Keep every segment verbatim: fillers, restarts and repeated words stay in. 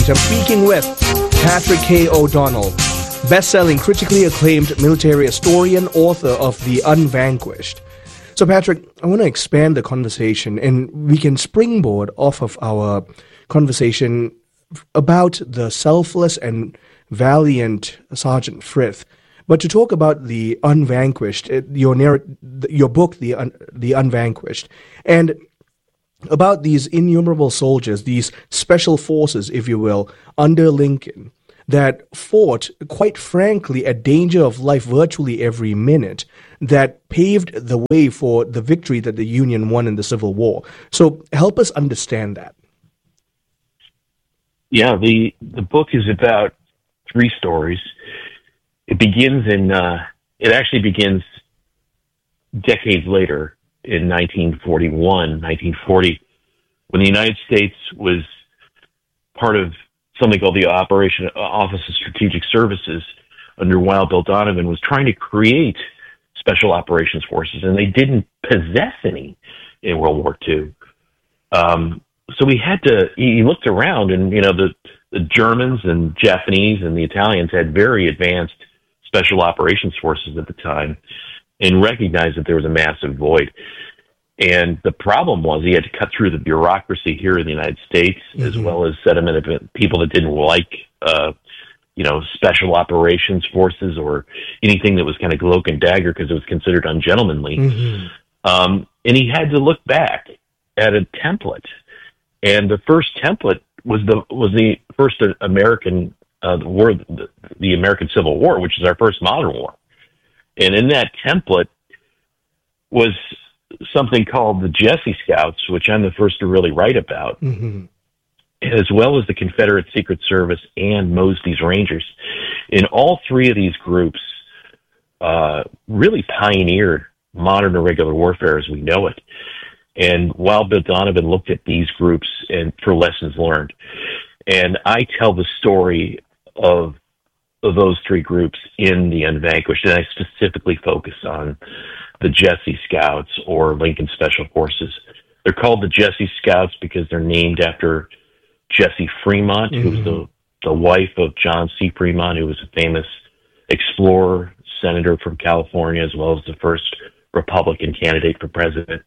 I'm speaking with Patrick K. O'Donnell, best-selling, critically acclaimed military historian, author of The Unvanquished. So, Patrick, I want to expand the conversation, and we can springboard off of our conversation about the selfless and valiant Sergeant Frith. But to talk about The Unvanquished, your narr- your book, The Un- The Unvanquished, and about these innumerable soldiers, these special forces, if you will, under Lincoln, that fought, quite frankly, at danger of life virtually every minute, that paved the way for the victory that the Union won in the Civil War. So help us understand that. Yeah, the, the book is about three stories. It begins in, uh, it actually begins decades later in nineteen forty-one, nineteen forty, when the United States was part of something called the Operation Office of Strategic Services under Wild Bill Donovan, was trying to create special operations forces, and they didn't possess any in World War Two. Um, so we had to, he looked around, and, you know, the, the Germans and Japanese and the Italians had very advanced special operations forces at the time, and recognized that there was a massive void. And the problem was he had to cut through the bureaucracy here in the United States, mm-hmm. as well as sentiment of people that didn't like, uh, you know, special operations forces or anything that was kind of cloak and dagger because it was considered ungentlemanly. Mm-hmm. Um, and he had to look back at a template. And the first template was the was the first American uh, war, the, the American Civil War, which is our first modern war. And in that template was something called the Jesse Scouts, which I'm the first to really write about, mm-hmm. as well as the Confederate Secret Service and Mosby's Rangers. And all three of these groups uh, really pioneered modern irregular warfare as we know it. And Wild Bill Donovan looked at these groups and for lessons learned. And I tell the story of of those three groups in The Unvanquished, and I specifically focus on the Jesse Scouts or Lincoln Special Forces. They're called the Jesse Scouts because they're named after Jessie Fremont, mm-hmm. who was the, the wife of John C. Fremont, who was a famous explorer, senator from California, as well as the first Republican candidate for president.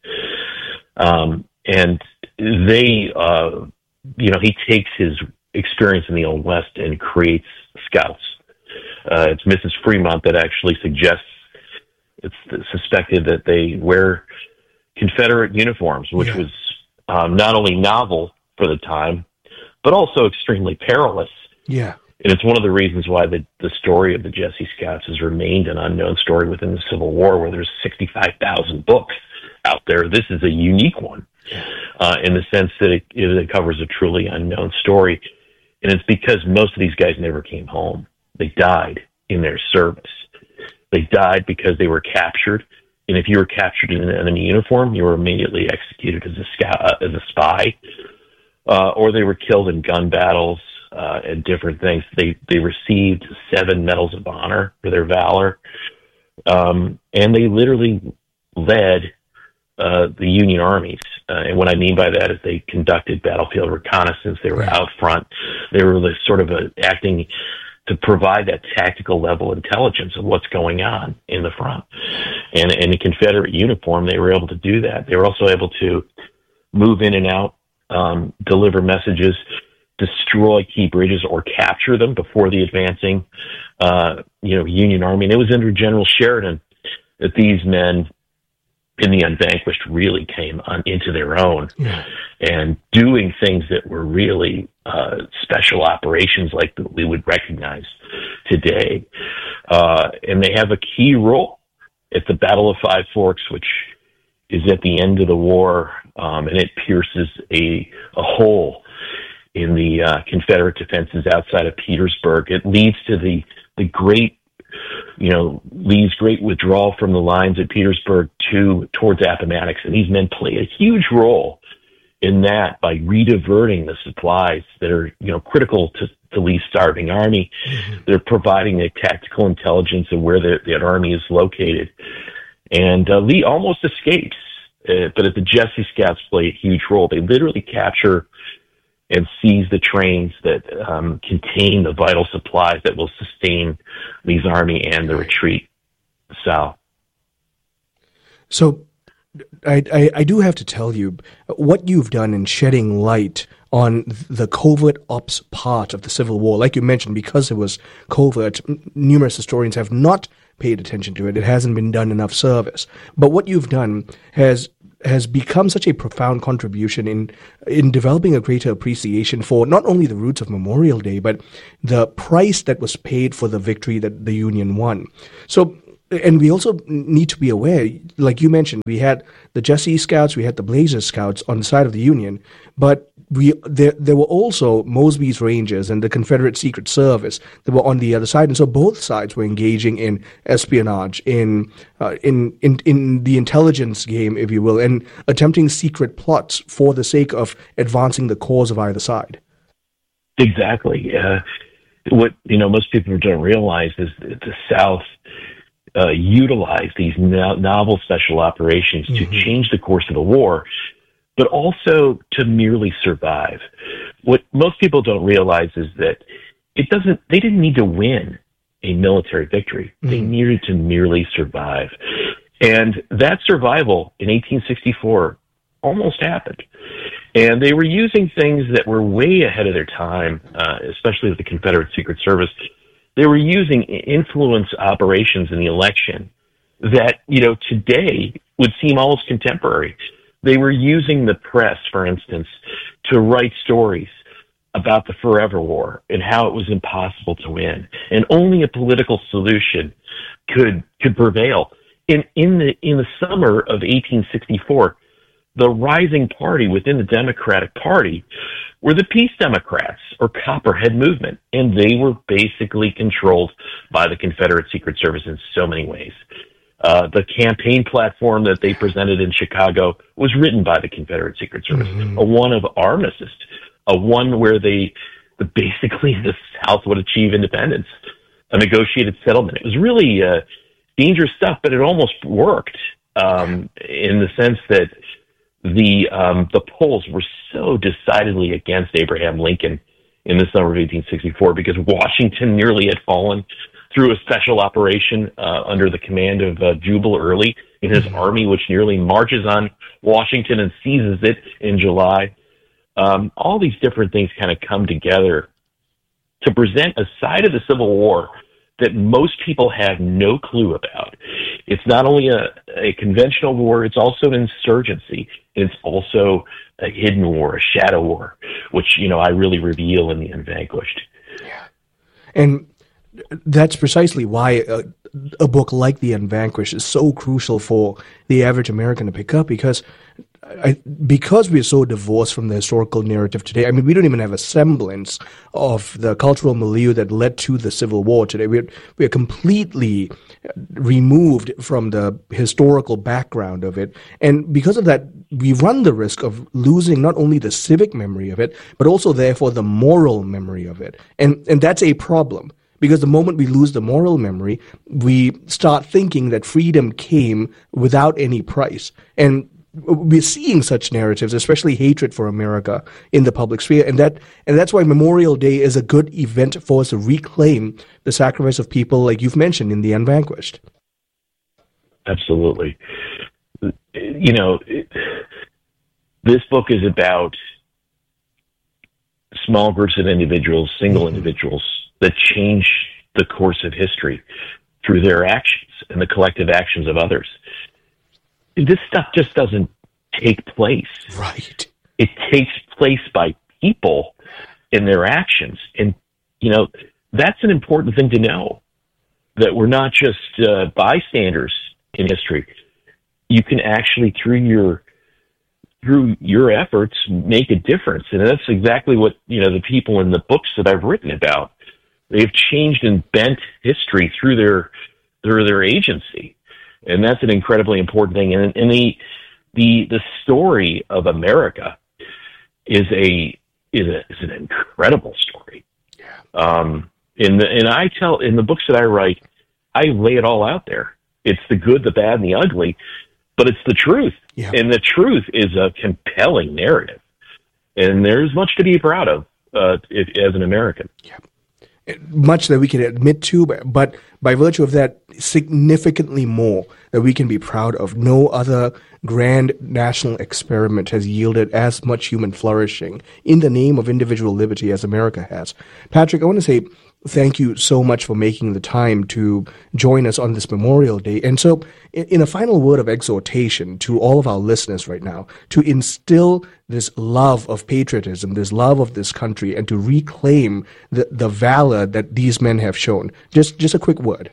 Um, and they, uh, you know, he takes his experience in the Old West and creates scouts. Uh, it's Missus Fremont that actually suggests, it's suspected that they wear Confederate uniforms, which yeah. was um, not only novel for the time, but also extremely perilous. Yeah. And it's one of the reasons why the, the story of the Jesse Scouts has remained an unknown story within the Civil War, where there's sixty-five thousand books out there. This is a unique one uh, in the sense that it, it covers a truly unknown story. And it's because most of these guys never came home. They died in their service. They died because they were captured. And if you were captured in an enemy uniform, you were immediately executed as a scout, as a spy, uh, or they were killed in gun battles uh, and different things. They they received seven medals of honor for their valor, um, and they literally led uh, the Union armies. Uh, and what I mean by that is they conducted battlefield reconnaissance. They were out front. They were the, sort of a, acting to provide that tactical level intelligence of what's going on in the front. And in a Confederate uniform, they were able to do that. They were also able to move in and out, um, deliver messages, destroy key bridges or capture them before the advancing, uh, you know, Union Army. And it was under General Sheridan that these men in The Unvanquished really came on into their own yeah. and doing things that were really uh, special operations like that we would recognize today. Uh, and they have a key role at the Battle of Five Forks, which is at the end of the war, um, and it pierces a, a hole in the uh, Confederate defenses outside of Petersburg. It leads to the, the great you know, Lee's great withdrawal from the lines at Petersburg to towards Appomattox. And these men play a huge role in that by rediverting the supplies that are, you know, critical to, to Lee's starving army. Mm-hmm. They're providing a tactical intelligence of where the, that army is located. And uh, Lee almost escapes, uh, but the Jesse Scouts play a huge role. They literally capture and seize the trains that um, contain the vital supplies that will sustain Lee's army and the retreat south. So I, I, I do have to tell you, what you've done in shedding light on the covert ops part of the Civil War, like you mentioned, because it was covert, numerous historians have not paid attention to it. It hasn't been done enough service. But what you've done has has become such a profound contribution in in developing a greater appreciation for not only the roots of Memorial Day, but the price that was paid for the victory that the Union won. So, and we also need to be aware, like you mentioned, we had the Jesse Scouts, we had the Blazer Scouts on the side of the Union, but we there there were also Mosby's Rangers and the Confederate Secret Service that were on the other side, and so both sides were engaging in espionage, in uh, in in in the intelligence game, if you will, and attempting secret plots for the sake of advancing the cause of either side. Exactly. Uh, what you know, most people don't realize is that the South uh, utilized these no- novel special operations to mm-hmm. change the course of the war, but also to merely survive. What most people don't realize is that it doesn't, they didn't need to win a military victory. Mm-hmm. They needed to merely survive. And that survival in eighteen sixty-four almost happened. And they were using things that were way ahead of their time, uh, especially with the Confederate Secret Service. They were using influence operations in the election that, you know, today would seem almost contemporary. They were using the press, for instance, to write stories about the Forever War and how it was impossible to win, and only a political solution could could prevail. In in the in the summer of eighteen sixty-four, the rising party within the Democratic Party were the Peace Democrats, or Copperhead Movement, and they were basically controlled by the Confederate Secret Service in so many ways. Uh, the campaign platform that they presented in Chicago was written by the Confederate Secret Service, mm-hmm. a one of armistice, a one where they, the, basically the South would achieve independence, a negotiated settlement. It was really uh, dangerous stuff, but it almost worked um, in the sense that the um, the polls were so decidedly against Abraham Lincoln in the summer of eighteen sixty-four because Washington nearly had fallen through a special operation uh, under the command of uh, Jubal Early in his mm-hmm. army, which nearly marches on Washington and seizes it in July. Um, all these different things kind of come together to present a side of the Civil War that most people have no clue about. It's not only a, a conventional war, it's also an insurgency. And it's also a hidden war, a shadow war, which, you know, I really reveal in The Unvanquished. Yeah. And that's precisely why a, a book like The Unvanquished is so crucial for the average American to pick up, because I, because we're so divorced from the historical narrative today. I mean, we don't even have a semblance of the cultural milieu that led to the Civil War today. We're, we're completely removed from the historical background of it. And because of that, we run the risk of losing not only the civic memory of it, but also, therefore, the moral memory of it. And, and that's a problem. Because the moment we lose the moral memory, we start thinking that freedom came without any price. And we're seeing such narratives, especially hatred for America, in the public sphere. And that and that's why Memorial Day is a good event for us to reclaim the sacrifice of people like you've mentioned in The Unvanquished. Absolutely. You know, it, this book is about small groups of individuals, single mm-hmm. individuals, that change the course of history through their actions and the collective actions of others. This stuff just doesn't take place. Right. It takes place by people in their actions. And, you know, that's an important thing to know, that we're not just uh, bystanders in history. You can actually, through your through your efforts, make a difference. And that's exactly what, you know, the people in the books that I've written about, they've changed and bent history through their through their agency, and that's an incredibly important thing. And, and the the the story of America is a is a is an incredible story. Yeah. Um, in the and I tell in the books that I write, I lay it all out there. It's the good, the bad, and the ugly, but it's the truth, yeah. and the truth is a compelling narrative. And there's much to be proud of uh, if, as an American. Yeah. Much that we can admit to, but by virtue of that, significantly more that we can be proud of. No other grand national experiment has yielded as much human flourishing in the name of individual liberty as America has. Patrick, I want to say thank you so much for making the time to join us on this Memorial Day. And so, in a final word of exhortation to all of our listeners right now, to instill this love of patriotism, this love of this country, and to reclaim the, the valor that these men have shown. Just, just a quick word.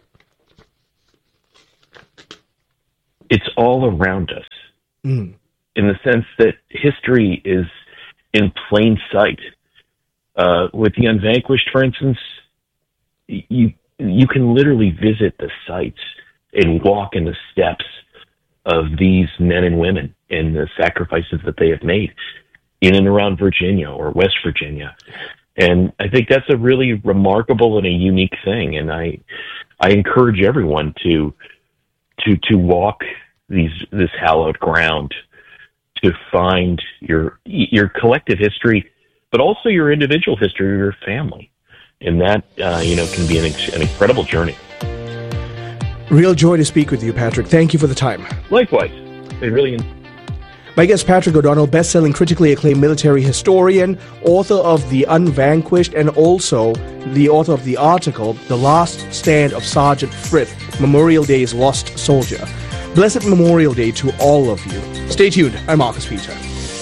It's all around us, mm. in the sense that history is in plain sight. Uh, with the Unvanquished, for instance, you you can literally visit the sites and walk in the steps of these men and women and the sacrifices that they have made in and around Virginia or West Virginia. And I think that's a really remarkable and a unique thing. And I I encourage everyone to to to walk these this hallowed ground, to find your your collective history, but also your individual history of your family. And that, uh, you know, can be an, an incredible journey. Real joy to speak with you, Patrick. Thank you for the time. Likewise. It really. My guest, Patrick O'Donnell, best-selling, critically acclaimed military historian, author of The Unvanquished, and also the author of the article, The Last Stand of Sergeant Frith, Memorial Day's Lost Soldier. Blessed Memorial Day to all of you. Stay tuned. I'm Marcus Peter.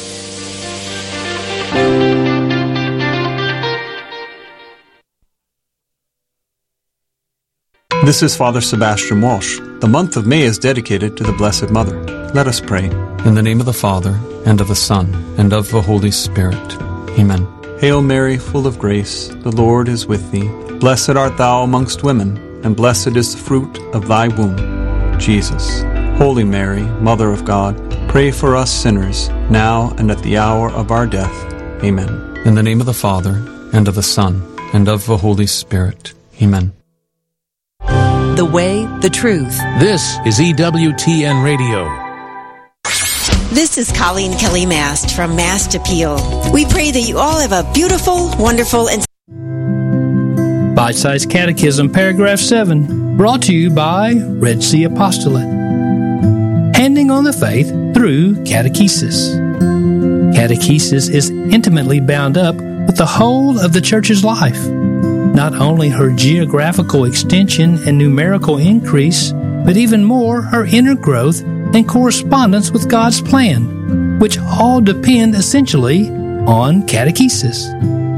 This is Father Sebastian Walsh. The month of May is dedicated to the Blessed Mother. Let us pray. In the name of the Father, and of the Son, and of the Holy Spirit. Amen. Hail Mary, full of grace, the Lord is with thee. Blessed art thou amongst women, and blessed is the fruit of thy womb, Jesus. Holy Mary, Mother of God, pray for us sinners, now and at the hour of our death. Amen. In the name of the Father, and of the Son, and of the Holy Spirit. Amen. The way, the truth. This is E W T N Radio. This is Colleen Kelly Mast from Mast Appeal. We pray that you all have a beautiful, wonderful, and Bite-Sized Catechism, Paragraph seven, brought to you by Red Sea Apostolate. Handing on the faith through catechesis. Catechesis is intimately bound up with the whole of the Church's life. Not only her geographical extension and numerical increase, but even more her inner growth and correspondence with God's plan, which all depend essentially on catechesis.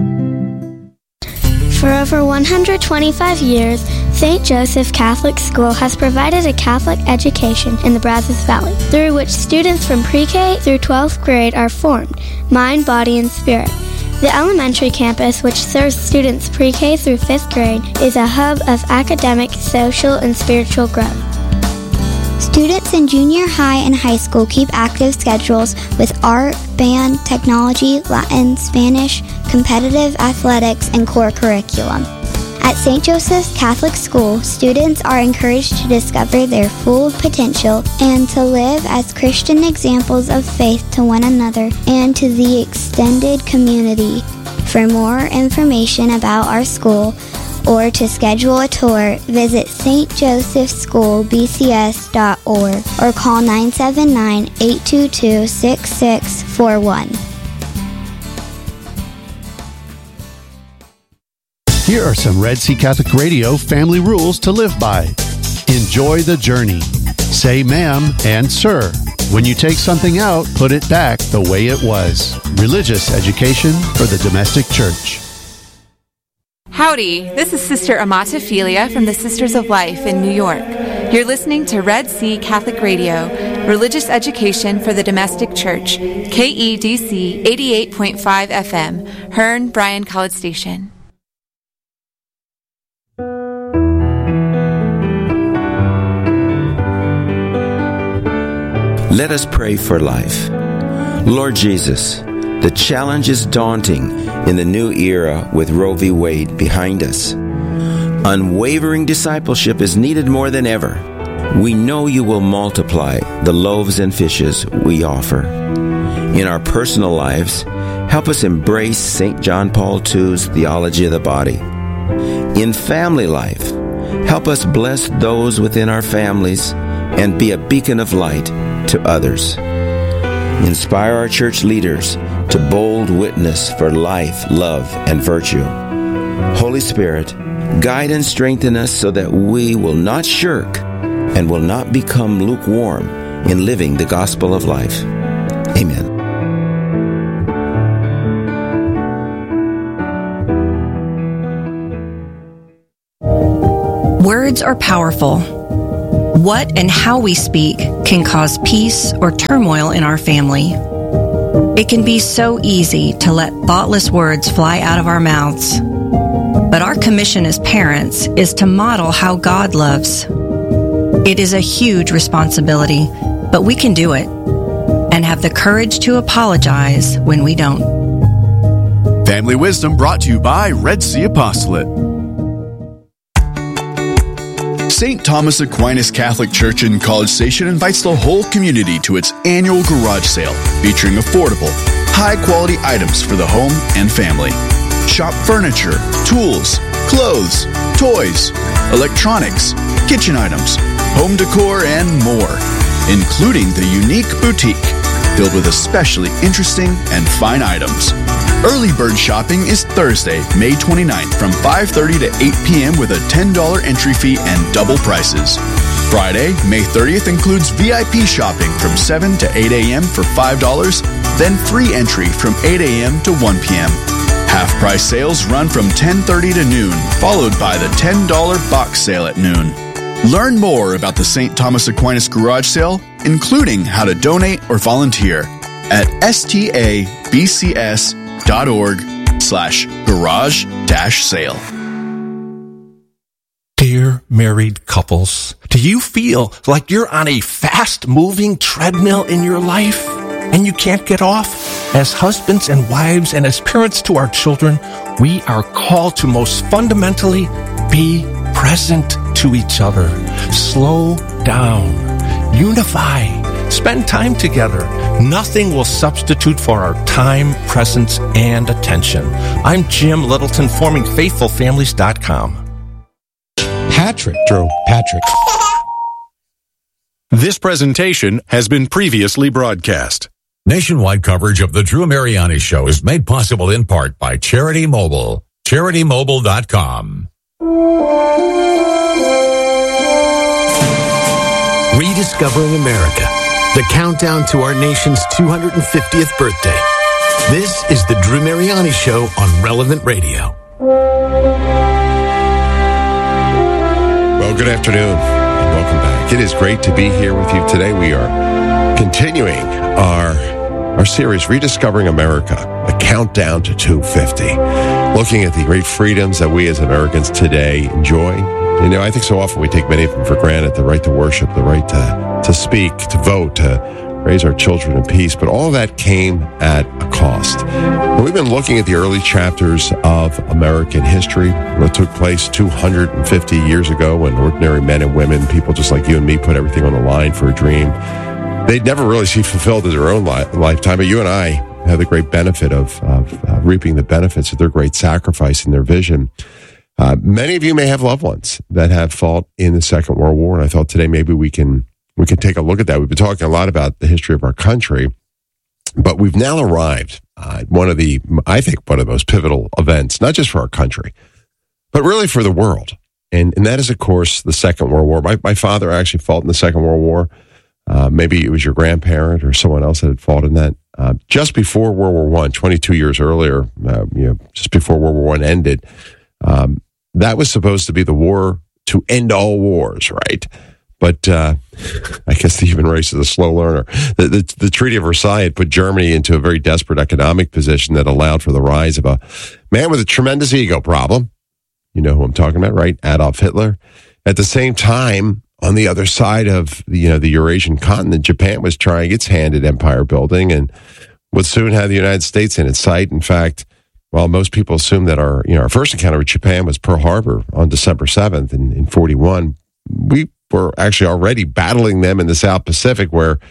For over one hundred twenty-five years, Saint Joseph Catholic School has provided a Catholic education in the Brazos Valley, through which students from pre-K through twelfth grade are formed, mind, body, and spirit. The elementary campus, which serves students pre-K through fifth grade, is a hub of academic, social, and spiritual growth. Students in junior high and high school keep active schedules with art, band, technology, Latin, Spanish, competitive athletics, and core curriculum. At Saint Joseph's Catholic School, students are encouraged to discover their full potential and to live as Christian examples of faith to one another and to the extended community. For more information about our school or to schedule a tour, visit s t joseph school b c s dot org or call nine seven nine, eight two two, six six four one. Here are some Red Sea Catholic Radio family rules to live by. Enjoy the journey. Say ma'am and sir. When you take something out, put it back the way it was. Religious education for the domestic church. Howdy, this is Sister Amata Philia from the Sisters of Life in New York. You're listening to Red Sea Catholic Radio, religious education for the domestic church, K E D C eighty-eight point five F M, Hearn, Bryan College Station. Let us pray for life. Lord Jesus, the challenge is daunting in the new era with Roe v. Wade behind us. Unwavering discipleship is needed more than ever. We know you will multiply the loaves and fishes we offer. In our personal lives help us embrace Saint John Paul the Second's theology of the body. In family life, help us bless those within our families and be a beacon of light to others. Inspire our church leaders to bold witness for life, love, and virtue. Holy Spirit, guide and strengthen us so that we will not shirk and will not become lukewarm in living the gospel of life. Amen. Words are powerful. What and how we speak can cause peace or turmoil in our family. It can be so easy to let thoughtless words fly out of our mouths. But our commission as parents is to model how God loves. It is a huge responsibility, but we can do it and have the courage to apologize when we don't. Family Wisdom brought to you by Red Sea Apostolate. Saint Thomas Aquinas Catholic Church in College Station invites the whole community to its annual garage sale, featuring affordable, high-quality items for the home and family. Shop furniture, tools, clothes, toys, electronics, kitchen items, home decor, and more, including the unique boutique, filled with especially interesting and fine items. Early bird shopping is Thursday, May twenty-ninth from five thirty to eight p.m. with a ten dollars entry fee and double prices. Friday, May thirtieth includes V I P shopping from seven to eight a.m. for five dollars, then free entry from eight a.m. to one p.m. Half-price sales run from ten thirty to noon, followed by the ten dollars box sale at noon. Learn more about the Saint Thomas Aquinas Garage Sale, including how to donate or volunteer, at stabcs dot org slash garage dash sale. Dear married couples, do you feel like you're on a fast-moving treadmill in your life and you can't get off? As husbands and wives and as parents to our children, we are called to most fundamentally be present to each other. Slow down. Unify. Spend time together. Nothing will substitute for our time, presence, and attention. I'm Jim Littleton, forming faithful families dot com. Patrick drove Patrick. This presentation has been previously broadcast. Nationwide coverage of the Drew Mariani Show is made possible in part by Charity Mobile. charity mobile dot com. Rediscovering America. The countdown to our nation's two hundred fiftieth birthday. This is the Drew Mariani Show on Relevant Radio. Well, good afternoon and welcome back. It is great to be here with you today. We are continuing our our series, Rediscovering America, the countdown to two fifty. Looking at the great freedoms that we as Americans today enjoy. You know, I think so often we take many of them for granted, the right to worship, the right to, to speak, to vote, to raise our children in peace. But all of that came at a cost. And we've been looking at the early chapters of American history, what took place two hundred fifty years ago when ordinary men and women, people just like you and me, put everything on the line for a dream. They'd never really see fulfilled in their own li- lifetime, but you and I have the great benefit of, of uh, reaping the benefits of their great sacrifice and their vision. Uh, many of you may have loved ones that have fought in the Second World War, and I thought today maybe we can we can take a look at that. We've been talking a lot about the history of our country, but we've now arrived at uh, one of the, I think, one of the most pivotal events, not just for our country, but really for the world. And and that is, of course, the Second World War. My, my father actually fought in the Second World War. Uh, maybe it was your grandparent or someone else that had fought in that. Uh, just before World War One, twenty-two years earlier, uh, you know, just before World War One ended, um, that was supposed to be the war to end all wars, right? But uh, I guess the human race is a slow learner. The, the, the Treaty of Versailles had put Germany into a very desperate economic position that allowed for the rise of a man with a tremendous ego problem. You know who I'm talking about, right? Adolf Hitler. At the same time, on the other side of the, you know, the Eurasian continent, Japan was trying its hand at empire building and would soon have the United States in its sight. In fact, while most people assume that our, you know, our first encounter with Japan was Pearl Harbor on December seventh in, in forty-one, we were actually already battling them in the South Pacific, where,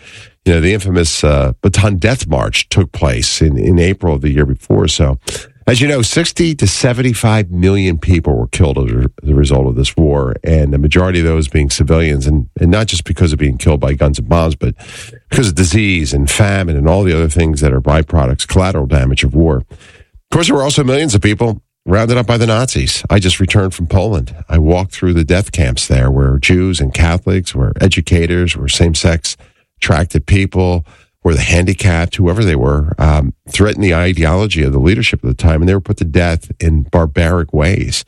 you know, the infamous uh, Bataan Death March took place in, in April of the year before. So, as you know, sixty to seventy-five million people were killed as a result of this war, and the majority of those being civilians, and, and not just because of being killed by guns and bombs, but because of disease and famine and all the other things that are byproducts, collateral damage of war. Of course, there were also millions of people rounded up by the Nazis. I just returned from Poland. I walked through the death camps there where Jews and Catholics, where educators, where same-sex attracted people, where the handicapped, whoever they were, um, threatened the ideology of the leadership at the time, and they were put to death in barbaric ways.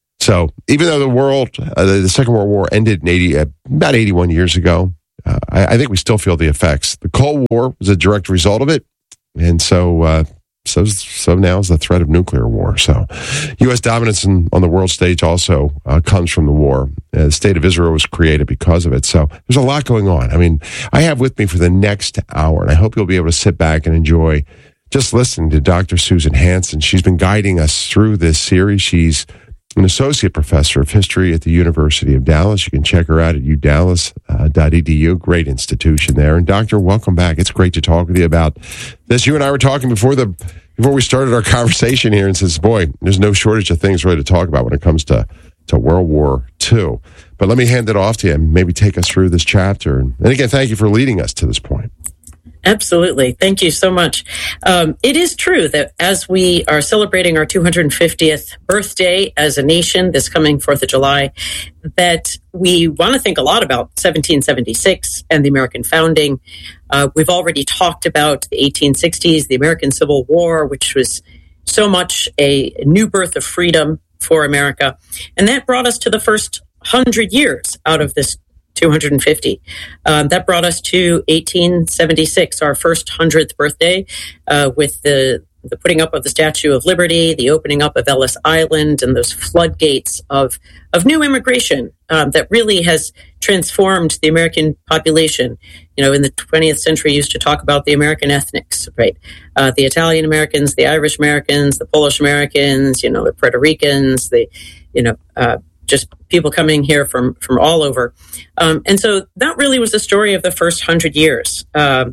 So even though the world, uh, the Second World War ended in eighty, uh, about eighty-one years ago, uh, I, I think we still feel the effects. The Cold War was a direct result of it, and so uh, so so now is the threat of nuclear war. So U S dominance in, on the world stage also uh, comes from the war. Uh, the State of Israel was created because of it. So there's a lot going on. I mean, I have with me for the next hour, and I hope you'll be able to sit back and enjoy just listening to Doctor Susan Hansen. She's been guiding us through this series. She's an associate professor of history at the University of Dallas. You can check her out at u dallas dot e d u. Great institution there. And Doctor, welcome back. It's great to talk with you about this. You and I were talking before the before we started our conversation here, and says, boy, there's no shortage of things really to talk about when it comes to, to World War Two. But let me hand it off to you and maybe take us through this chapter. And, and again, thank you for leading us to this point. Absolutely. Thank you so much. Um, it is true that as we are celebrating our two hundred fiftieth birthday as a nation this coming fourth of July, that we want to think a lot about seventeen seventy-six and the American founding. Uh, we've already talked about the eighteen sixties, the American Civil War, which was so much a new birth of freedom for America. And that brought us to the first hundred years out of this two hundred fifty. Um, that brought us to eighteen seventy-six, our first hundredth birthday, uh, with the, the putting up of the Statue of Liberty, the opening up of Ellis Island, and those floodgates of, of new immigration um, that really has transformed the American population. You know, in the twentieth century, used to talk about the American ethnics, right? Uh, the Italian Americans, the Irish Americans, the Polish Americans, you know, the Puerto Ricans, the, you know, uh, just people coming here from, from all over. Um, and so that really was the story of the first hundred years uh,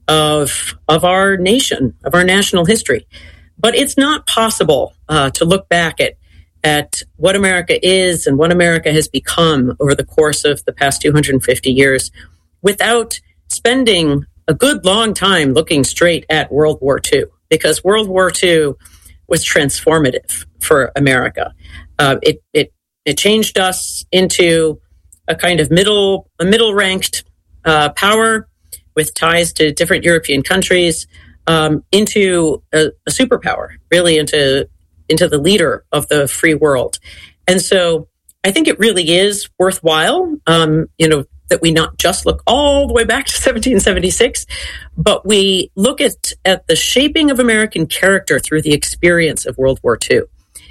of of our nation, of our national history. But it's not possible uh, to look back at, at what America is and what America has become over the course of the past two hundred fifty years without spending a good long time looking straight at World War Two, because World War Two was transformative for America. Uh, it, it It changed us into a kind of middle, a middle-ranked uh, power with ties to different European countries, um, into a, a superpower, really into into the leader of the free world. And so, I think it really is worthwhile, um, you know, that we not just look all the way back to seventeen seventy-six, but we look at at the shaping of American character through the experience of World War Two,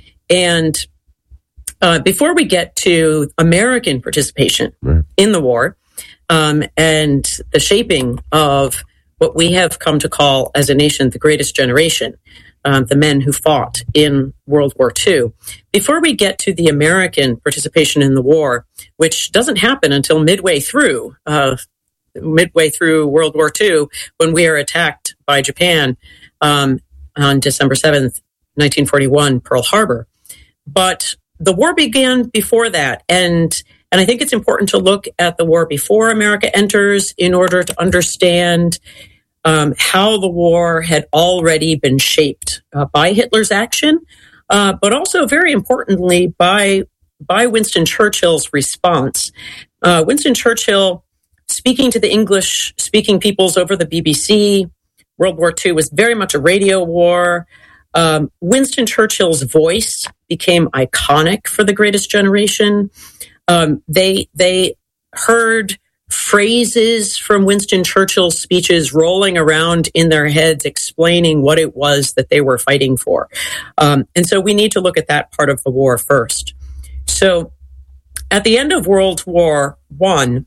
and Uh, before we get to American participation right. in the war um, and the shaping of what we have come to call as a nation the greatest generation, um, the men who fought in World War Two, before we get to the American participation in the war, which doesn't happen until midway through, uh, midway through World War Two, when we are attacked by Japan um, on December seventh, nineteen forty-one, Pearl Harbor. But the war began before that, and and I think it's important to look at the war before America enters in order to understand um, how the war had already been shaped uh, by Hitler's action, uh, but also very importantly by by Winston Churchill's response. Uh, Winston Churchill, speaking to the English-speaking peoples over the B B C, World War Two was very much a radio war. Um, Winston Churchill's voice became iconic for the greatest generation. Um, they they heard phrases from Winston Churchill's speeches rolling around in their heads, explaining what it was that they were fighting for. Um, and so we need to look at that part of the war first. So at the end of World War One,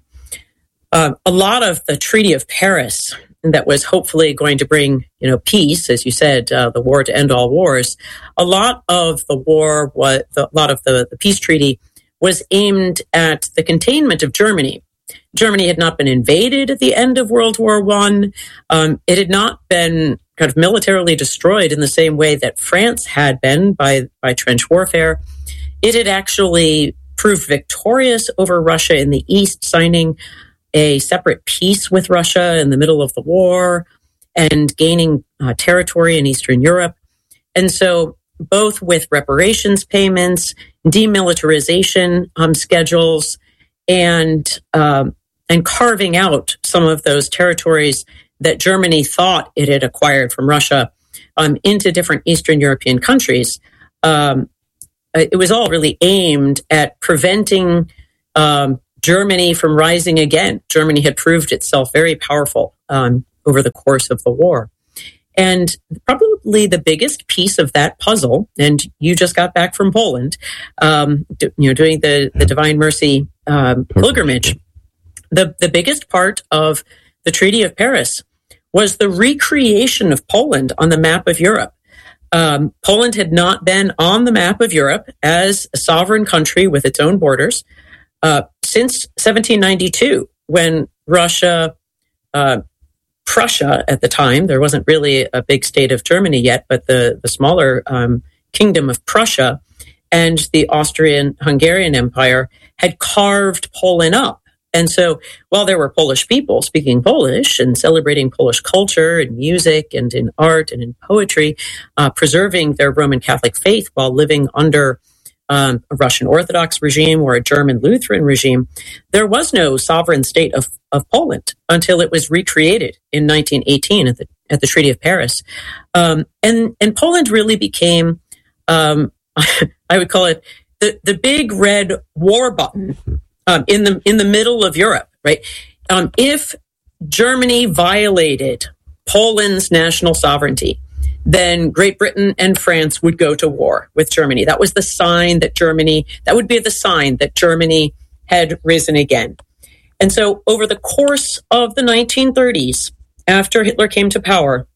uh, a lot of the Treaty of Paris that was hopefully going to bring, you know, peace, as you said, uh, the war to end all wars. A lot of the war, what a lot of the, the peace treaty was aimed at the containment of Germany Germany had not been invaded at the end of World War One. Um, it had not been kind of militarily destroyed in the same way that France had been by, by trench warfare. It had actually proved victorious over Russia in the East, signing a separate peace with Russia in the middle of the war and gaining uh, territory in Eastern Europe. And so both with reparations payments, demilitarization um, schedules, and um, and carving out some of those territories that Germany thought it had acquired from Russia um, into different Eastern European countries, um, it was all really aimed at preventing um, Germany from rising again. Germany had proved itself very powerful um, over the course of the war. And probably the biggest piece of that puzzle, and you just got back from Poland, um, do, you know, doing the, the Divine Mercy um, pilgrimage, the, the biggest part of the Treaty of Paris was the recreation of Poland on the map of Europe. Um, Poland had not been on the map of Europe as a sovereign country with its own borders uh, since seventeen ninety-two, when Russia, uh, Prussia at the time, there wasn't really a big state of Germany yet, but the, the smaller um, kingdom of Prussia and the Austrian-Hungarian Empire had carved Poland up. And so while there were Polish people speaking Polish and celebrating Polish culture and music and in art and in poetry, uh, preserving their Roman Catholic faith while living under um, a Russian Orthodox regime or a German Lutheran regime, there was no sovereign state of, of Poland until it was recreated in nineteen eighteen at the, at the Treaty of Paris. Um, and, and Poland really became, um, I would call it the, the big red war button Um, in the in the middle of Europe, right? Um, if Germany violated Poland's national sovereignty, then Great Britain and France would go to war with Germany. That was the sign that Germany, that would be the sign that Germany had risen again. And so over the course of the nineteen thirties, after Hitler came to power,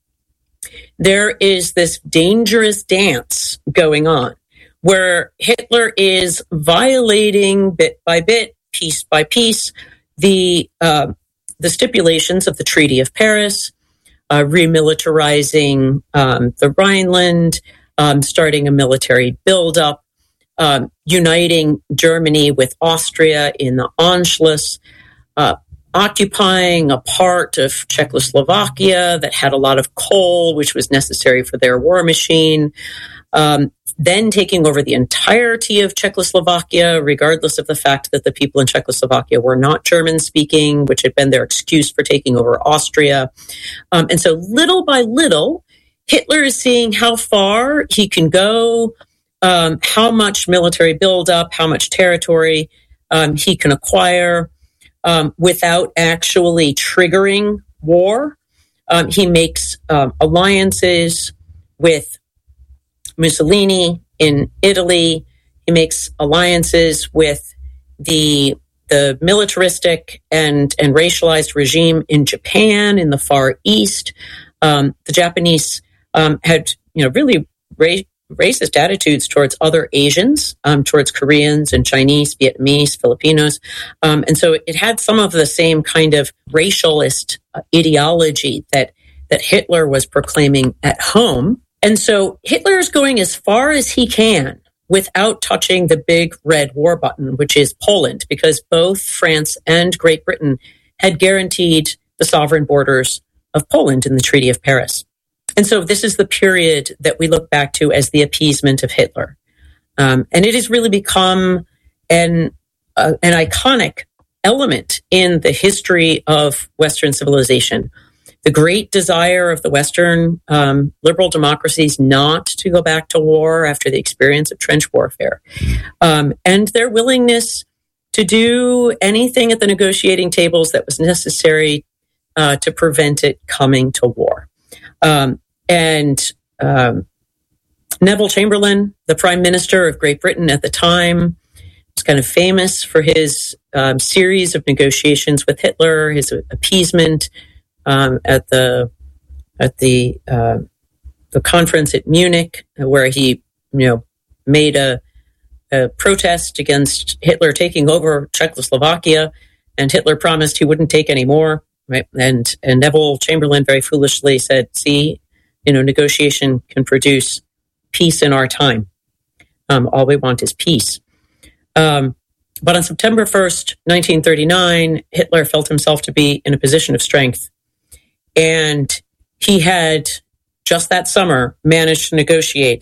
there is this dangerous dance going on where Hitler is violating bit by bit, piece by piece, the uh, the stipulations of the Treaty of Paris, uh, remilitarizing um, the Rhineland, um, starting a military buildup, um, uniting Germany with Austria in the Anschluss, uh, occupying a part of Czechoslovakia that had a lot of coal, which was necessary for their war machine, um, then taking over the entirety of Czechoslovakia, regardless of the fact that the people in Czechoslovakia were not German-speaking, which had been their excuse for taking over Austria. Um, and so little by little, Hitler is seeing how far he can go, um, how much military buildup, how much territory um, he can acquire um, without actually triggering war. Um, he makes um, alliances with Mussolini in Italy. He makes alliances with the the militaristic and, and racialized regime in Japan in the Far East. Um, the Japanese um, had, you know, really ra- racist attitudes towards other Asians, um, towards Koreans and Chinese, Vietnamese, Filipinos. Um, and so it had some of the same kind of racialist uh, ideology that, that Hitler was proclaiming at home. And so Hitler is going as far as he can without touching the big red war button, which is Poland, because both France and Great Britain had guaranteed the sovereign borders of Poland in the Treaty of Paris. And so this is the period that we look back to as the appeasement of Hitler. Um, and it has really become an, uh, an iconic element in the history of Western civilization. The great desire of the Western um, liberal democracies not to go back to war after the experience of trench warfare, um, and their willingness to do anything at the negotiating tables that was necessary uh, to prevent it coming to war. Um, and um, Neville Chamberlain, the Prime Minister of Great Britain at the time, was kind of famous for his um, series of negotiations with Hitler, his appeasement Um, at the at the uh, the conference at Munich, where he you know made a, a protest against Hitler taking over Czechoslovakia, and Hitler promised he wouldn't take any more. Right, and and Neville Chamberlain very foolishly said, "See, you know, negotiation can produce peace in our time. Um, all we want is peace." Um, but on September first, nineteen thirty-nine, Hitler felt himself to be in a position of strength, and he had just that summer managed to negotiate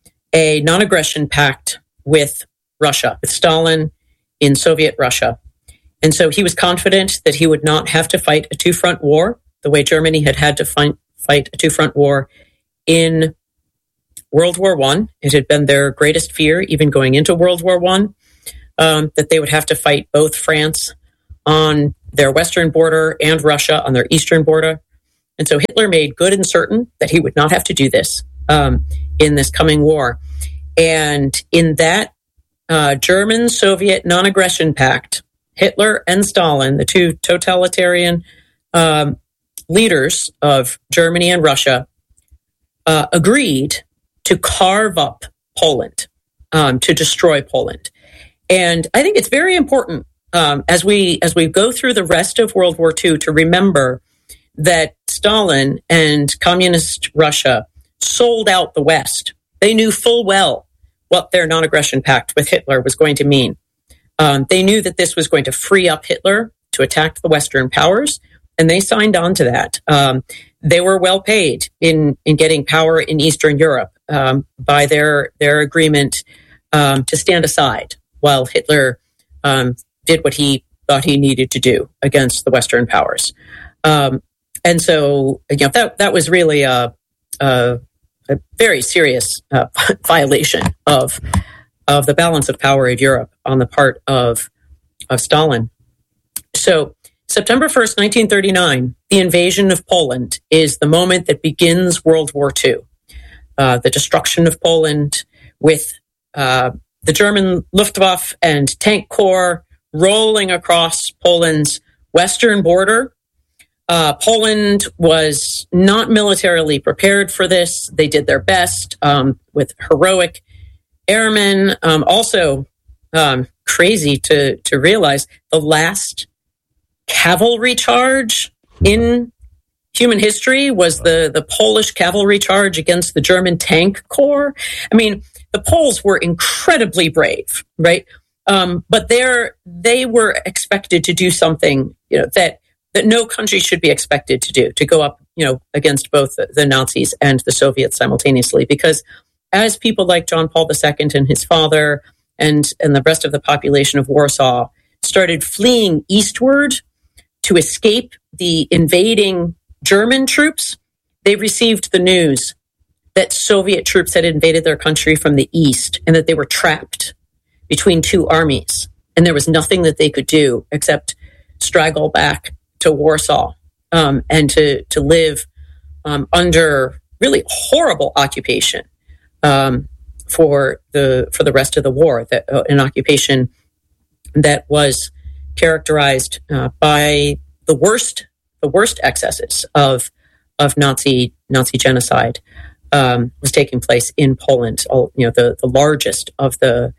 a non-aggression pact with Russia, with Stalin in Soviet Russia. And so he was confident that he would not have to fight a two-front war, the way Germany had had to fight, fight a two-front war in World War One. It had been their greatest fear, even going into World War One, um, that they would have to fight both France on their western border and Russia on their eastern border. And so Hitler made good and certain that he would not have to do this um, in this coming war. And in that uh, German-Soviet non-aggression pact, Hitler and Stalin, the two totalitarian um, leaders of Germany and Russia, uh, agreed to carve up Poland, um, to destroy Poland. And I think it's very important um, as we as we go through the rest of World War Two to remember that Stalin and communist Russia sold out the West. They knew full well what their non-aggression pact with Hitler was going to mean. Um, they knew that this was going to free up Hitler to attack the Western powers, and they signed on to that. Um, they were well paid in, in getting power in Eastern Europe um, by their their agreement um, to stand aside while Hitler um, did what he thought he needed to do against the Western powers. Um, and so, you know, that that was really a, a, a very serious uh, violation of. of the balance of power of Europe on the part of, of Stalin. So September first, nineteen thirty-nine, the invasion of Poland is the moment that begins World War Two. Uh, the destruction of Poland with uh, the German Luftwaffe and tank corps rolling across Poland's western border. Uh, Poland was not militarily prepared for this. They did their best um, with heroic airmen. Um, also, um, crazy to to realize the last cavalry charge in human history was the the Polish cavalry charge against the German tank corps. I mean, the Poles were incredibly brave, right? Um, but they're they were expected to do something, you know, that that no country should be expected to do, to go up, you know, against both the, the Nazis and the Soviets simultaneously, because as people like John Paul the Second and his father and, and the rest of the population of Warsaw started fleeing eastward to escape the invading German troops, they received the news that Soviet troops had invaded their country from the east and that they were trapped between two armies. And there was nothing that they could do except straggle back to Warsaw um, and to, to live um, under really horrible occupation. Um, for the for the rest of the war, that uh, an occupation that was characterized uh, by the worst the worst excesses of of Nazi Nazi genocide um, was taking place in Poland. All, you know, the, the largest of the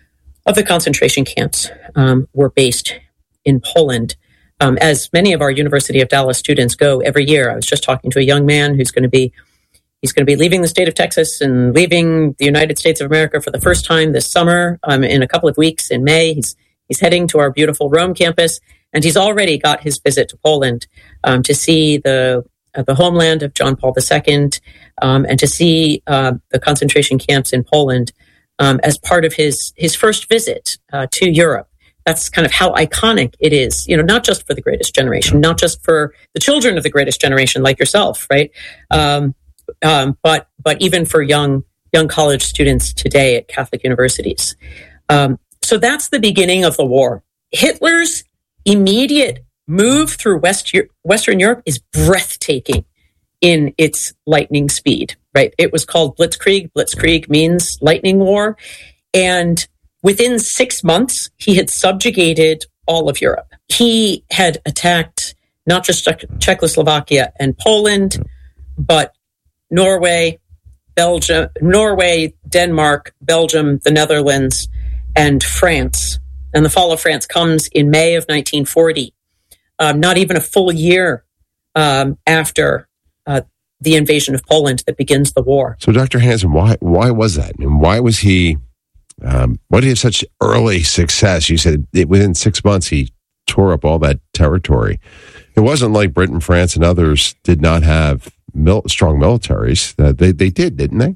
of the concentration camps um, were based in Poland. Um, as many of our University of Dallas students go every year. I was just talking to a young man who's going to be He's going to be leaving the state of Texas and leaving the United States of America for the first time this summer. Um, in a couple of weeks in May, he's he's heading to our beautiful Rome campus, and he's already got his visit to Poland um, to see the uh, the homeland of John Paul the Second um, and to see uh, the concentration camps in Poland um, as part of his his first visit uh, to Europe. That's kind of how iconic it is, you know, not just for the greatest generation, not just for the children of the greatest generation like yourself, right? Um, Um, but but even for young young college students today at Catholic universities. Um, so that's the beginning of the war. Hitler's immediate move through West Western Europe is breathtaking in its lightning speed, right? It was called Blitzkrieg. Blitzkrieg means lightning war. And within six months, he had subjugated all of Europe. He had attacked not just Czechoslovakia and Poland, but Norway, Belgium, Norway, Denmark, Belgium, the Netherlands, and France And the fall of France comes in May of nineteen forty, um, not even a full year um, after uh, the invasion of Poland that begins the war. So, Doctor Hansen, why why was that? And why was he, um, why did he have such early success? You said it, within six months he tore up all that territory. It wasn't like Britain, France, and others did not have mil- strong militaries. Uh, they, they did, didn't they?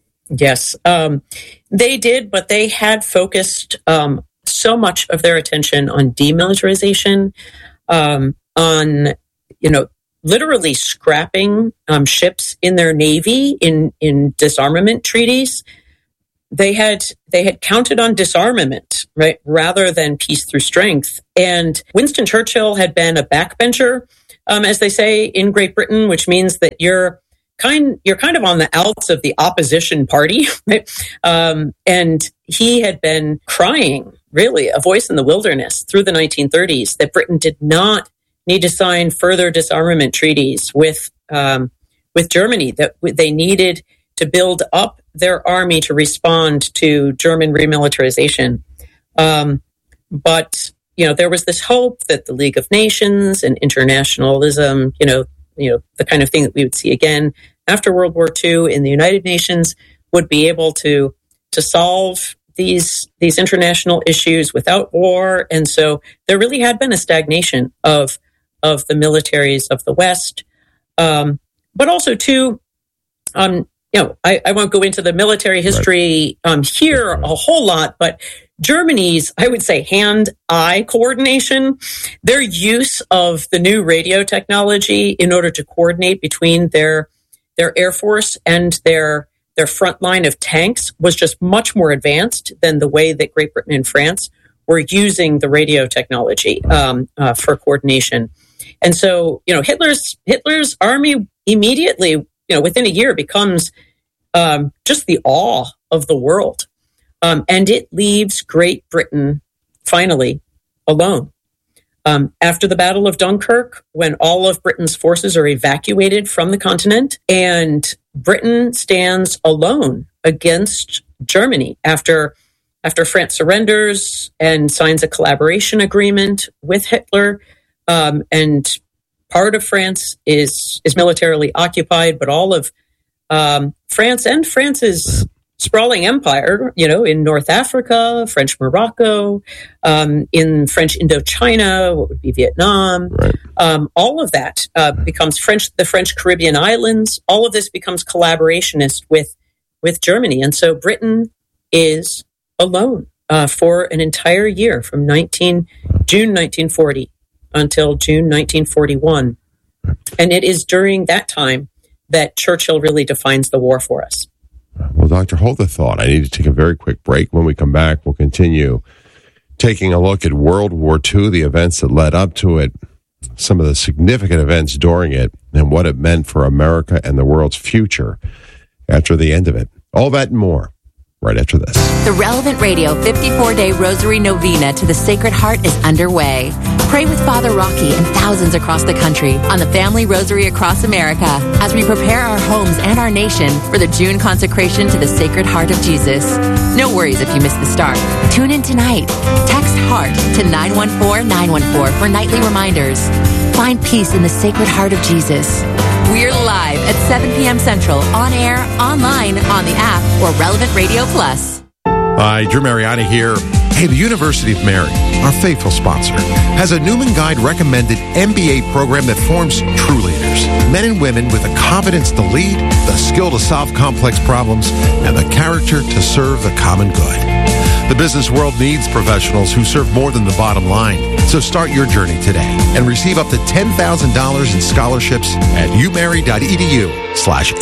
Yes, um, they did, but they had focused um, so much of their attention on demilitarization, um, on, you know, literally scrapping um, ships in their navy in, in disarmament treaties. They had they had counted on disarmament, right, rather than peace through strength. And Winston Churchill had been a backbencher, um, as they say in Great Britain, which means that you're kind you're kind of on the outs of the opposition party, right? Um, and he had been crying, really, a voice in the wilderness through the nineteen thirties that Britain did not need to sign further disarmament treaties with um, with Germany, that they needed to build up their army to respond to German remilitarization. Um, but, you know, there was this hope that the League of Nations and internationalism, you know, you know, the kind of thing that we would see again after World War Two in the United Nations would be able to to solve these these international issues without war. And so there really had been a stagnation of of the militaries of the West. Um, but also, too, um, you know, I, I won't go into the military history um, here a whole lot, but Germany's, I would say, hand-eye coordination, their use of the new radio technology in order to coordinate between their their air force and their their front line of tanks was just much more advanced than the way that Great Britain and France were using the radio technology um, uh, for coordination. And so, you know, Hitler's Hitler's army immediately, you know, within a year becomes um, just the awe of the world. Um, and it leaves Great Britain, finally, alone. Um, after the Battle of Dunkirk, when all of Britain's forces are evacuated from the continent, and Britain stands alone against Germany after, after France surrenders and signs a collaboration agreement with Hitler, um, and part of France is, is militarily occupied, but all of um, France and France's sprawling empire, you know, in North Africa, French Morocco, um, in French Indochina, what would be Vietnam, right. um, all of that uh, becomes French, the French Caribbean islands. All of this becomes collaborationist with, with Germany. And so Britain is alone uh, for an entire year from nineteen June nineteen forty until June nineteen forty-one. And it is during that time that Churchill really defines the war for us. Well, Doctor, hold the thought. I need to take a very quick break. When we come back, we'll continue taking a look at World War Two, the events that led up to it, some of the significant events during it, and what it meant for America and the world's future after the end of it. All that and more right after this. The Relevant Radio fifty-four day Rosary Novena to the Sacred Heart is underway. Pray with Father Rocky and thousands across the country on the Family Rosary Across America as we prepare our homes and our nation for the June consecration to the Sacred Heart of Jesus. No worries if you miss the start. Tune in tonight. Text HEART to nine one four nine one four for nightly reminders. Find peace in the Sacred Heart of Jesus. We're live at seven p.m. Central, on air, online, on the app, or Relevant Radio Plus. Hi, Drew Mariani here. Hey, the University of Mary, our faithful sponsor, has a Newman Guide recommended M B A program that forms true leaders. Men and women with the confidence to lead, the skill to solve complex problems, and the character to serve the common good. The business world needs professionals who serve more than the bottom line. So start your journey today and receive up to ten thousand dollars in scholarships at umary.edu slash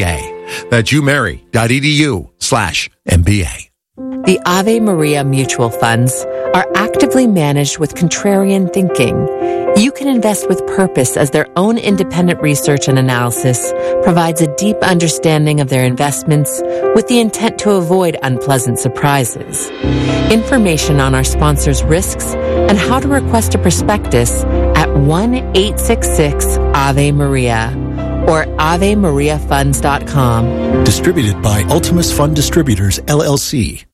MBA. That's umary.edu slash MBA. The Ave Maria Mutual Funds are actively managed with contrarian thinking. You can invest with purpose as their own independent research and analysis provides a deep understanding of their investments with the intent to avoid unpleasant surprises. Information on our sponsors' risks and how to request a prospectus at one eight six six Ave Maria or ave maria funds dot com. Distributed by Ultimus Fund Distributors, L L C.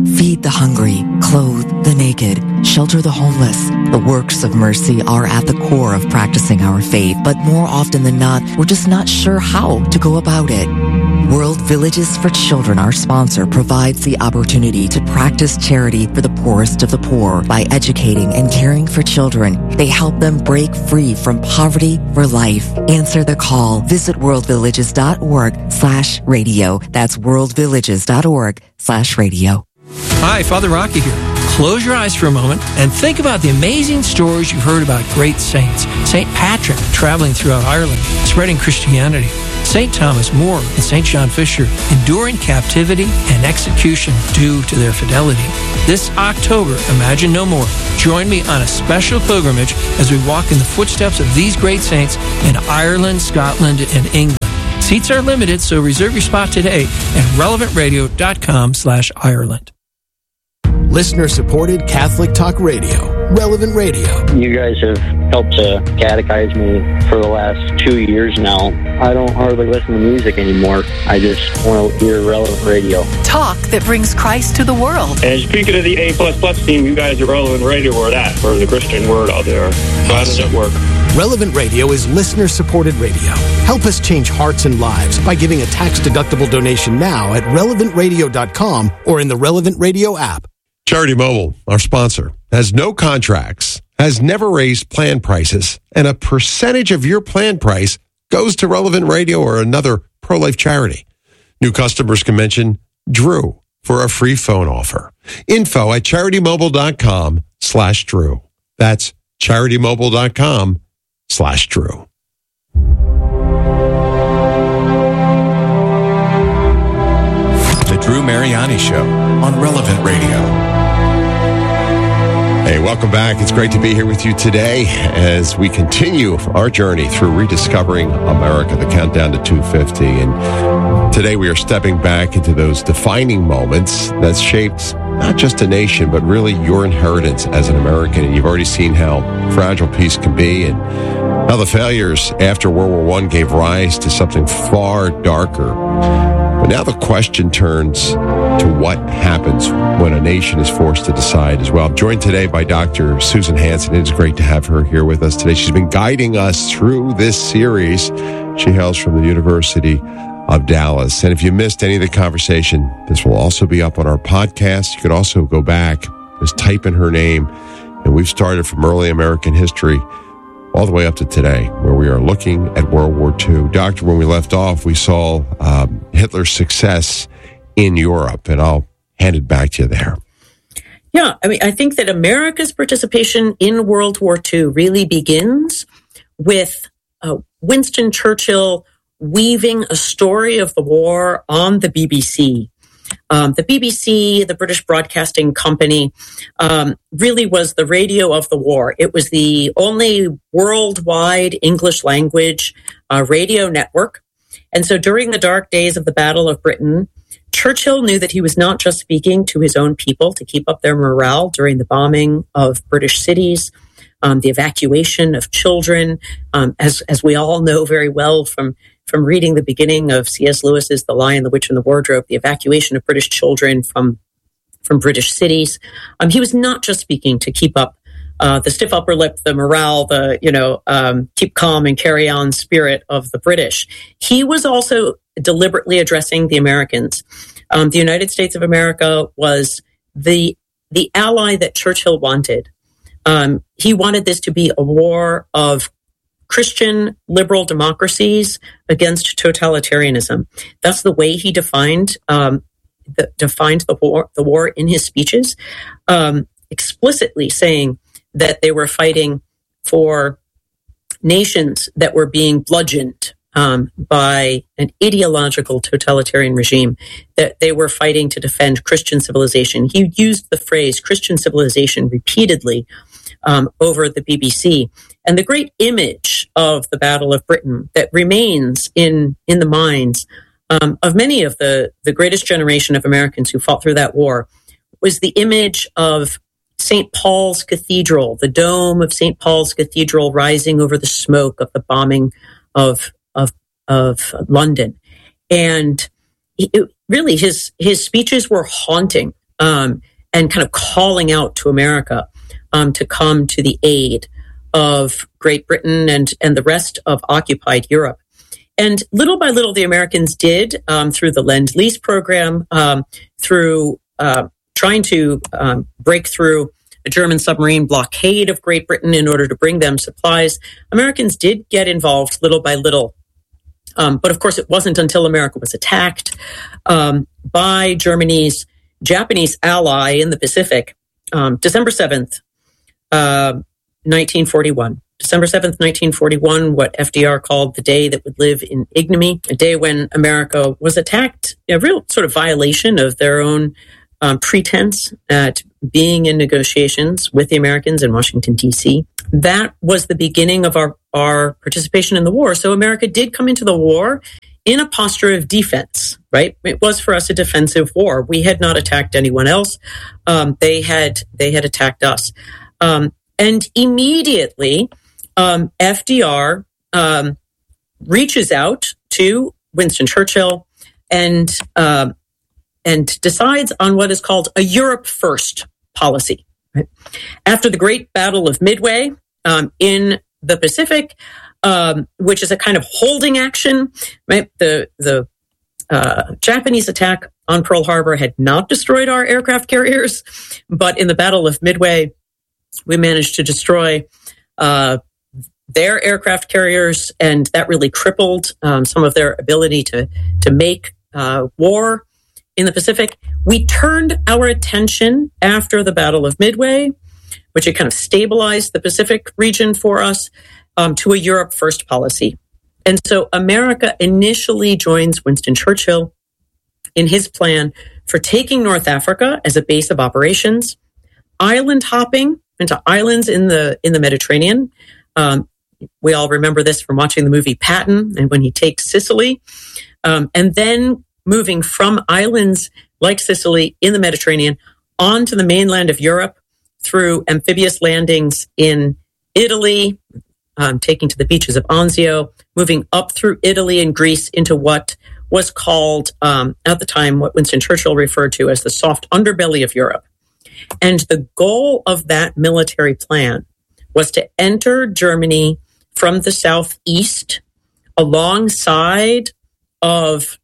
feed the hungry, clothe the naked, shelter the homeless. The works of mercy are at the core of practicing our faith, but more often than not, we're just not sure how to go about it. World Villages for Children, our sponsor, provides the opportunity to practice charity for the poorest of the poor by educating and caring for children. They help them break free from poverty for life. Answer the call. Visit worldvillages.org slash radio. That's worldvillages.org slash radio. Hi, Father Rocky here. Close your eyes for a moment and think about the amazing stories you've heard about great saints. Saint Patrick traveling throughout Ireland, spreading Christianity. Saint Thomas More and Saint John Fisher enduring captivity and execution due to their fidelity. This October, Imagine No More. Join me on a special pilgrimage as we walk in the footsteps of these great saints in Ireland, Scotland, and England. Seats are limited, so reserve your spot today at relevant radio dot com slash Ireland. Listener-supported Catholic Talk Radio, Relevant Radio. You guys have helped to catechize me for the last two years now. I don't hardly listen to music anymore. I just want to hear Relevant Radio. Talk that brings Christ to the world. And speaking of the A plus plus team, you guys are Relevant Radio or that, for the Christian word out there. So how does it work? Relevant Radio is listener-supported radio. Help us change hearts and lives by giving a tax-deductible donation now at relevant radio dot com or in the Relevant Radio app. Charity Mobile, our sponsor, has no contracts, has never raised plan prices, and a percentage of your plan price goes to Relevant Radio or another pro-life charity. New customers can mention Drew for a free phone offer. Info at charitymobile.com slash Drew. That's charitymobile.com slash Drew. The Drew Mariani Show on Relevant Radio. Hey, welcome back. It's great to be here with you today as we continue our journey through rediscovering America, the countdown to two fifty. And today we are stepping back into those defining moments that shaped not just a nation, but really your inheritance as an American. And you've already seen how fragile peace can be and how the failures after World War One gave rise to something far darker. But now the question turns to what happens when a nation is forced to decide as well. I'm joined today by Doctor Susan Hansen. It is great to have her here with us today. She's been guiding us through this series. She hails from the University of Dallas. And if you missed any of the conversation, this will also be up on our podcast. You can also go back, just type in her name. And we've started from early American history all the way up to today, where we are looking at World War Two. Doctor, when we left off, we saw um, Hitler's success in Europe, and I'll hand it back to you there. Yeah, I mean, I think that America's participation in World War Two really begins with uh, Winston Churchill weaving a story of the war on the B B C. Um, the B B C, the British Broadcasting Company, um, really was the radio of the war. It was the only worldwide English language uh, radio network. And so during the dark days of the Battle of Britain, Churchill knew that he was not just speaking to his own people to keep up their morale during the bombing of British cities, um, the evacuation of children, um, as as we all know very well from from reading the beginning of C S Lewis's The Lion, the Witch, and the Wardrobe, the evacuation of British children from from British cities. Um, he was not just speaking to keep up uh, the stiff upper lip, the morale, the, you know, um, keep calm and carry on spirit of the British. He was also deliberately addressing the Americans. Um, the United States of America was the the ally that Churchill wanted. Um, he wanted this to be a war of Christian liberal democracies against totalitarianism. That's the way he defined um, the, defined the war. The war in his speeches, um, explicitly saying that they were fighting for nations that were being bludgeoned um, by an ideological totalitarian regime. That they were fighting to defend Christian civilization. He used the phrase Christian civilization repeatedly um, over the B B C. And the great image of the Battle of Britain that remains in, in the minds um, of many of the, the greatest generation of Americans who fought through that war was the image of Saint Paul's Cathedral, the dome of Saint Paul's Cathedral rising over the smoke of the bombing of of, of London. And it, really, his his speeches were haunting um, and kind of calling out to America um, to come to the aid of Great Britain and, and the rest of occupied Europe. And little by little, the Americans did, um, through the Lend-Lease program, um, through uh, trying to um, break through a German submarine blockade of Great Britain in order to bring them supplies. Americans did get involved little by little. Um, but of course, it wasn't until America was attacked um, by Germany's Japanese ally in the Pacific, um, December seventh, uh, nineteen forty-one. December seventh, nineteen forty-one, what F D R called the day that would live in ignominy, a day when America was attacked, a real sort of violation of their own um, pretense at being in negotiations with the Americans in Washington, D C. That was the beginning of our, our participation in the war. So America did come into the war in a posture of defense, right? It was for us a defensive war. We had not attacked anyone else. Um, they had they had attacked us. Um, and immediately, um, F D R um, reaches out to Winston Churchill and uh, and decides on what is called a Europe First policy. Right? After the Great Battle of Midway um, in the Pacific, um, which is a kind of holding action, right? The the uh, Japanese attack on Pearl Harbor had not destroyed our aircraft carriers, but in the Battle of Midway, we managed to destroy uh, their aircraft carriers, and that really crippled um, some of their ability to to make uh, war in the Pacific. We turned our attention after the Battle of Midway, which had kind of stabilized the Pacific region for us, um, to a Europe First policy. And so America initially joins Winston Churchill in his plan for taking North Africa as a base of operations, island hopping into islands in the in the Mediterranean. Um, we all remember this from watching the movie Patton, and when he takes Sicily, um, and then moving from islands like Sicily in the Mediterranean onto the mainland of Europe through amphibious landings in Italy, um, taking to the beaches of Anzio, moving up through Italy and Greece into what was called, um, at the time, what Winston Churchill referred to as the soft underbelly of Europe. And the goal of that military plan was to enter Germany from the southeast alongside of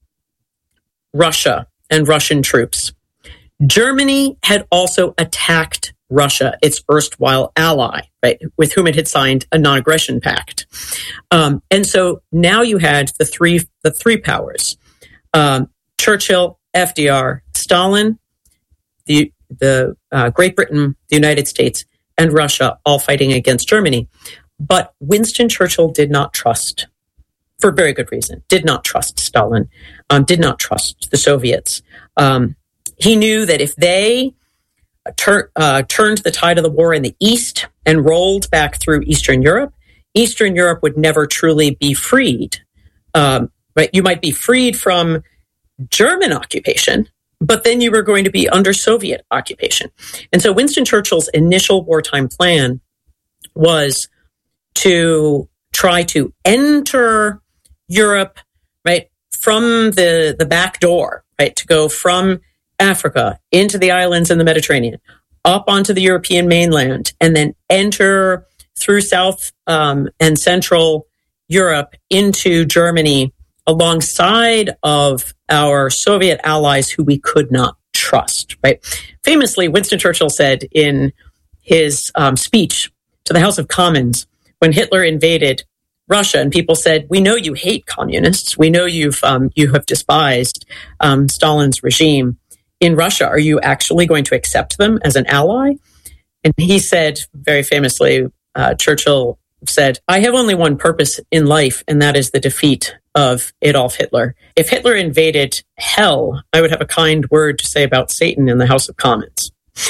Russia and Russian troops. Germany had also attacked Russia, its erstwhile ally, right, with whom it had signed a non-aggression pact. Um, and so now you had the three the three powers: um, Churchill, F D R, Stalin, the the uh, Great Britain, the United States, and Russia, all fighting against Germany. But Winston Churchill did not trust, for very good reason, did not trust Stalin, um, did not trust the Soviets. Um, he knew that if they tur- uh, turned the tide of the war in the East and rolled back through Eastern Europe, Eastern Europe would never truly be freed. Um, right? You might be freed from German occupation, but then you were going to be under Soviet occupation. And so Winston Churchill's initial wartime plan was to try to enter Europe, right, from the, the back door, right, to go from Africa into the islands in the Mediterranean, up onto the European mainland, and then enter through South um, and Central Europe into Germany alongside of our Soviet allies who we could not trust, right? Famously, Winston Churchill said in his um, speech to the House of Commons when Hitler invaded Russia, and people said, "We know you hate communists. We know you've um, you have despised um, Stalin's regime in Russia. Are you actually going to accept them as an ally?" And he said, very famously, uh, Churchill said, "I have only one purpose in life, and that is the defeat of Adolf Hitler. If Hitler invaded hell, I would have a kind word to say about Satan in the House of Commons."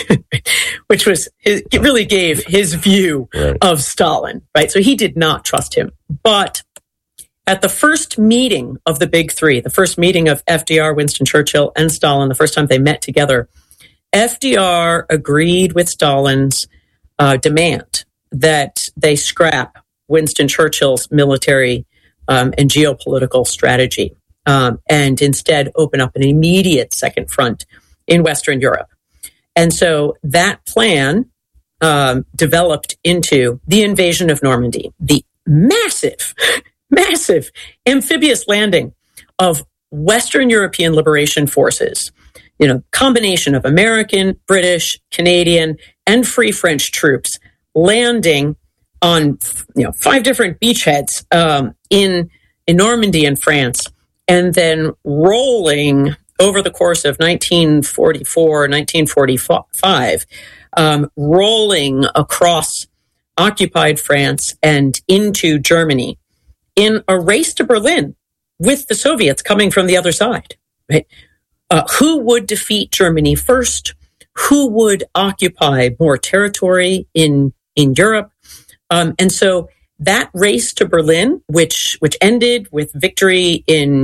Which was his, it really gave his view right. of Stalin, right? So he did not trust him. But at the first meeting of the big three, the first meeting of F D R, Winston Churchill, and Stalin, the first time they met together, F D R agreed with Stalin's uh, demand that they scrap Winston Churchill's military um, and geopolitical strategy um, and instead open up an immediate second front in Western Europe. And so that plan um, developed into the invasion of Normandy, the massive, massive amphibious landing of Western European liberation forces, you know, combination of American, British, Canadian, and Free French troops landing on, you know, five different beachheads um, in, in Normandy in France, and then rolling over the course of nineteen forty-four, nineteen forty-five, um, rolling across occupied France and into Germany in a race to Berlin with the Soviets coming from the other side, right? Uh, who would defeat Germany first? Who would occupy more territory in, in Europe? Um, and so that race to Berlin, which, which ended with victory in